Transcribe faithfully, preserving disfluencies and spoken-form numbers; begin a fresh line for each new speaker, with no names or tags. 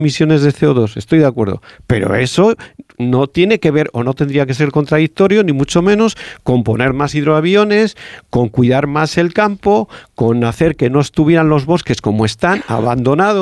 emisiones de C O dos, estoy de acuerdo, pero eso no tiene que ver o no tendría que ser contradictorio, ni mucho menos, con poner más hidroaviones, con cuidar más el campo, con hacer que no estuvieran los bosques como están, abandonados.